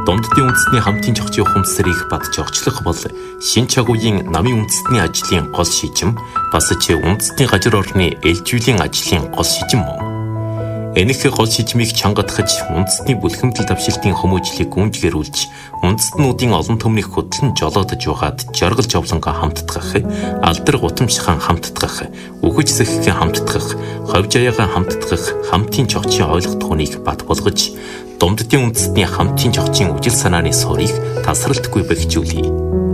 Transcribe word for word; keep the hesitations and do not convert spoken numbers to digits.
Дунддын үндэстний хамтын зохицын ухамсарыг бат зохицлох бол шинэ чагуугийн намын үндэстний ажлын гол шижим бас ч үндэстний газар орны ээлжүүлэн ажлын гол шижим мөн. Энэх гол шижмийг чангатгаж үндэстний бүлхэмдэл давшилтын хүмүүжлийг гүнжгэрүүлж үндэстнүүдийн олон төмнийг хөтлөн жолоодож угаад жаргал жовлонго хамтдгах, алдар гутамшхан хамтдгах, үхэж сэхгэн хамтдгах, ховж аяагаа хамтдгах хамтын зохицын ойлгох хүнийг бат болгож Дунддын үндэстний хамтын зохицын үжил санааны суурийг тасралтгүй бэхжүүлье.